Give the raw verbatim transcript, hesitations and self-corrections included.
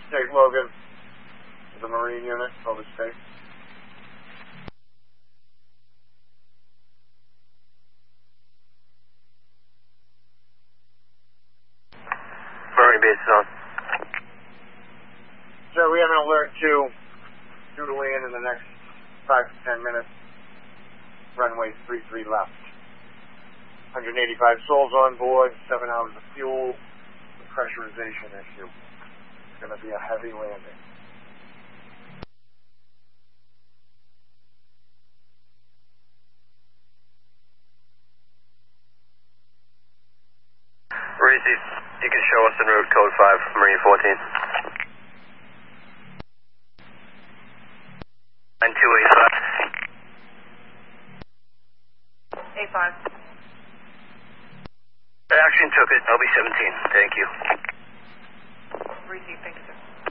Jake Logan, the Marine unit, over state. Marine base is on. So we have an alert to due to land in the next five to ten minutes. Runway three three left. one hundred eighty-five souls on board, seven hours of fuel, the pressurization issue. It's going to be a heavy landing. Reese, you can show us en route, code five, Marine fourteen. nine two eight five. A five. Action took it, L B seventeen, thank you. Receive, thank you, sir.